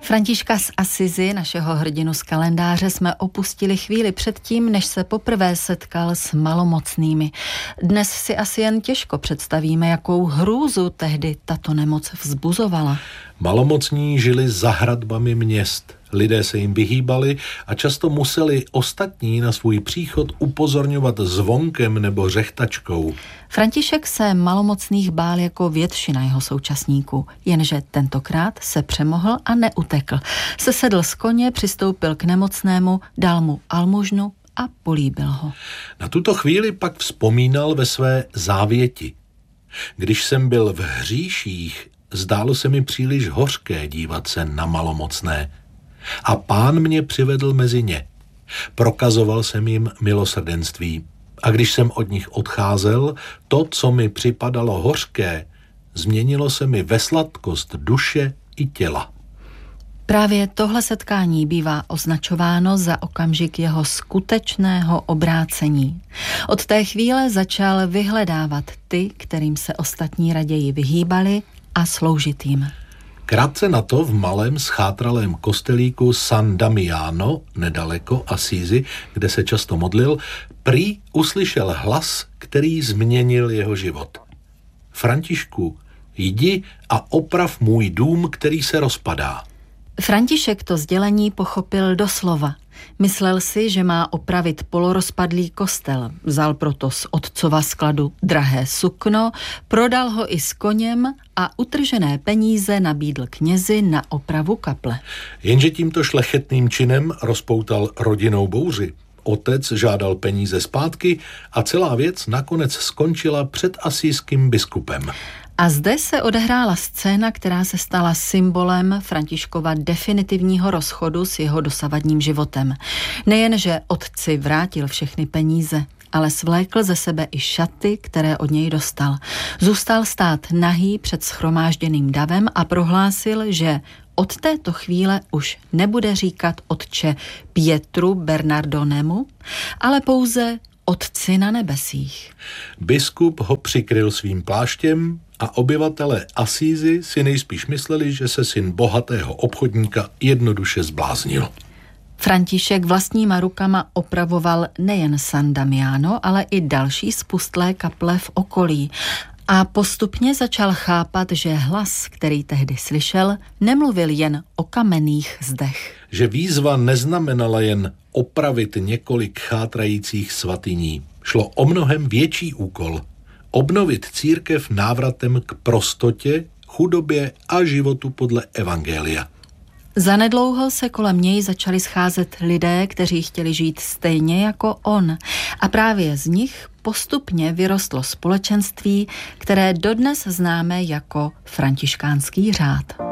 Františka z Assisi, našeho hrdinu z kalendáře, jsme opustili chvíli předtím, než se poprvé setkal s malomocnými. Dnes si asi jen těžko představíme, jakou hrůzu tehdy tato nemoc vzbuzovala. Malomocní žili za hradbami měst. Lidé se jim vyhýbali a často museli ostatní na svůj příchod upozorňovat zvonkem nebo řechtačkou. František se malomocných bál jako většina jeho současníků, jenže tentokrát se přemohl a neutekl. Sesedl z koně, přistoupil k nemocnému, dal mu almužnu a políbil ho. Na tuto chvíli pak vzpomínal ve své závěti. Když jsem byl v hříších, zdálo se mi příliš hořké dívat se na malomocné. A Pán mě přivedl mezi ně. Prokazoval jsem jim milosrdenství. A když jsem od nich odcházel, to, co mi připadalo hořké, změnilo se mi ve sladkost duše i těla. Právě tohle setkání bývá označováno za okamžik jeho skutečného obrácení. Od té chvíle začal vyhledávat ty, kterým se ostatní raději vyhýbali, a sloužit jim. Krátce na to v malém schátralém kostelíku San Damiano, nedaleko Assisi, kde se často modlil, prý uslyšel hlas, který změnil jeho život. Františku, jdi a oprav můj dům, který se rozpadá. František to sdělení pochopil doslova. Myslel si, že má opravit polorozpadlý kostel. Vzal proto z otcova skladu drahé sukno, prodal ho i s koněm a utržené peníze nabídl knězi na opravu kaple. Jenže tímto šlechetným činem rozpoutal rodinnou bouři. Otec žádal peníze zpátky a celá věc nakonec skončila před asijským biskupem. A zde se odehrála scéna, která se stala symbolem Františkova definitivního rozchodu s jeho dosavadním životem. Nejen, že otci vrátil všechny peníze, ale svlékl ze sebe i šaty, které od něj dostal. Zůstal stát nahý před shromážděným davem a prohlásil, že od této chvíle už nebude říkat otče Pietru Bernardonemu, ale pouze Otci na nebesích. Biskup ho přikryl svým pláštěm a obyvatelé Assisi si nejspíš mysleli, že se syn bohatého obchodníka jednoduše zbláznil. František vlastníma rukama opravoval nejen San Damiano, ale i další spustlé kaple v okolí. A postupně začal chápat, že hlas, který tehdy slyšel, nemluvil jen o kamenných zdech. Že výzva neznamenala jen opravit několik chátrajících svatyní. Šlo o mnohem větší úkol. Obnovit církev návratem k prostotě, chudobě a životu podle evangelia. Zanedlouho se kolem něj začali scházet lidé, kteří chtěli žít stejně jako on. A právě z nich postupně vyrostlo společenství, které dodnes známe jako františkánský řád.